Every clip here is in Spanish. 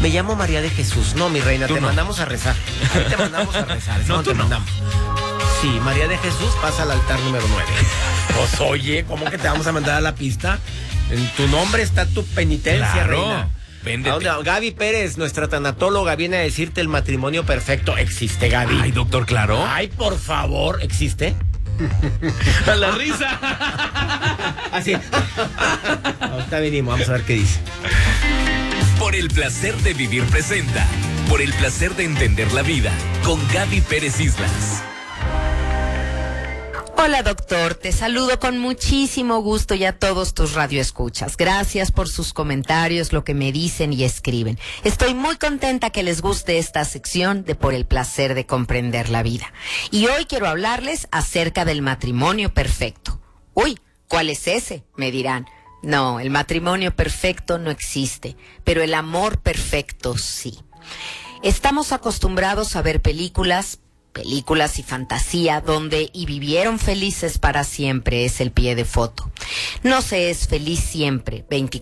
Me llamo María de Jesús. No, mi reina, te mandamos a rezar. Ahí te mandamos a rezar. No, tú no. Sí, María de Jesús pasa al altar número 9. Pues oye, ¿cómo que te vamos a mandar a la pista? En tu nombre está tu penitencia, claro, reina. Véndete. Gaby Pérez, nuestra tanatóloga, viene a decirte el matrimonio perfecto. ¿Existe, Gaby? Ay, doctor, claro. Ay, por favor, ¿existe? A la risa. Así. Ahorita venimos, vamos a ver qué dice. Por el placer de vivir presenta. Por el placer de entender la vida. Con Gaby Pérez Islas. Hola doctor, te saludo con muchísimo gusto y a todos tus radioescuchas. Gracias por sus comentarios, lo que me dicen y escriben. Estoy muy contenta que les guste esta sección de Por el placer de comprender la vida. Y hoy quiero hablarles acerca del matrimonio perfecto. Uy, ¿cuál es ese? Me dirán. No, el matrimonio perfecto no existe, pero el amor perfecto sí. Estamos acostumbrados a ver películas y fantasía donde y vivieron felices para siempre es el pie de foto. No se es feliz siempre,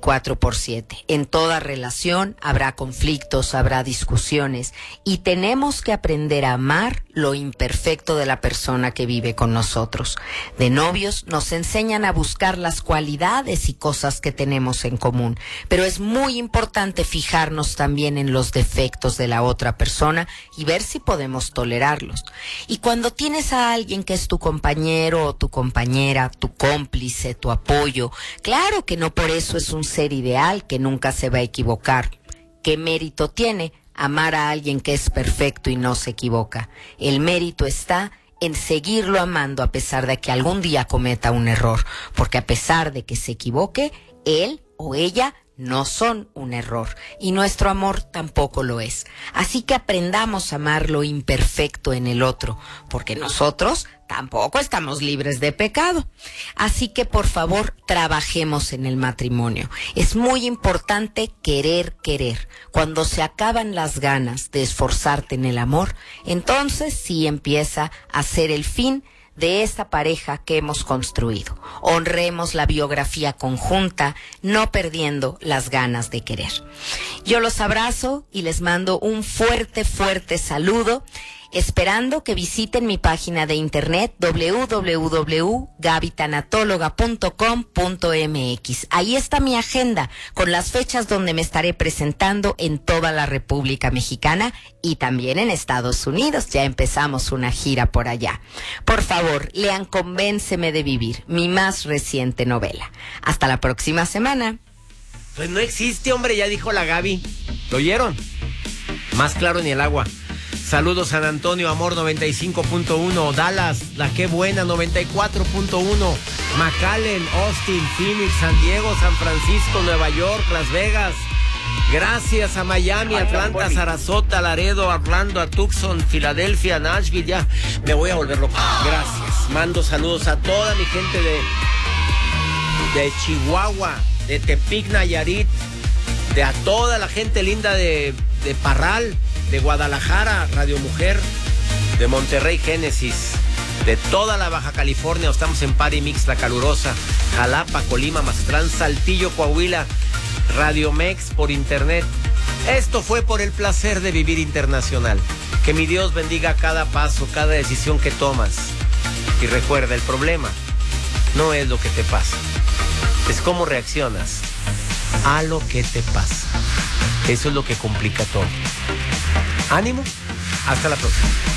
24/7. En toda relación habrá conflictos, habrá discusiones y tenemos que aprender a amar lo imperfecto de la persona que vive con nosotros. De novios nos enseñan a buscar las cualidades y cosas que tenemos en común, pero es muy importante fijarnos también en los defectos de la otra persona y ver si podemos tolerarlos. Y cuando tienes a alguien que es tu compañero o tu compañera, tu cómplice, tu apoyo, claro que no por eso es un ser ideal que nunca se va a equivocar. ¿Qué mérito tiene amar a alguien que es perfecto y no se equivoca? El mérito está en seguirlo amando a pesar de que algún día cometa un error, porque a pesar de que se equivoque, él o ella no son un error y nuestro amor tampoco lo es. Así que aprendamos a amar lo imperfecto en el otro, porque nosotros tampoco estamos libres de pecado. Así que por favor trabajemos en el matrimonio. Es muy importante querer. Cuando se acaban las ganas de esforzarte en el amor, entonces sí empieza a ser el fin de esta pareja que hemos construido. Honremos la biografía conjunta, no perdiendo las ganas de querer. Yo los abrazo y les mando un fuerte saludo, esperando que visiten mi página de internet www.gabytanatóloga.com.mx. Ahí está mi agenda con las fechas donde me estaré presentando en toda la República Mexicana y también en Estados Unidos. Ya empezamos una gira por allá. Por favor, lean Convénceme de Vivir, mi más reciente novela. Hasta la próxima semana. Pues no existe, hombre, ya dijo la Gaby. ¿Lo oyeron? Más claro ni el agua. Saludos San Antonio, Amor 95.1, Dallas, La Qué Buena 94.1, McAllen, Austin, Phoenix, San Diego, San Francisco, Nueva York, Las Vegas. Gracias a Miami, Atlanta, Sarasota, Laredo, Orlando, a Tucson, Filadelfia, Nashville. Ya me voy a volver loco. Gracias. Mando saludos a toda mi gente de Chihuahua, de Tepic, Nayarit, de a toda la gente linda de Parral, de Guadalajara, Radio Mujer, de Monterrey, Génesis, de toda la Baja California. Estamos en Party Mix, La Calurosa, Jalapa, Colima, Mazatlán, Saltillo, Coahuila, Radio Mex por internet. Esto fue Por el placer de vivir internacional. Que mi Dios bendiga cada paso, cada decisión que tomas. Y recuerda, el problema no es lo que te pasa, es cómo reaccionas a lo que te pasa. Eso es lo que complica todo. Ánimo, hasta la próxima.